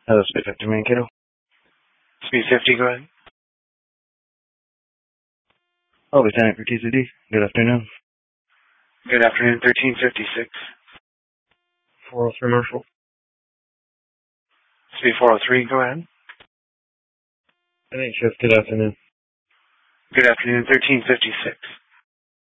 Hello, Speed 50 Mankato. Speed 50, go ahead. Oh, Lieutenant for TCD. Good afternoon. Good afternoon, 1356. 403 Marshall. Speed 403, go ahead. Shift. Good afternoon. Good afternoon, 1356.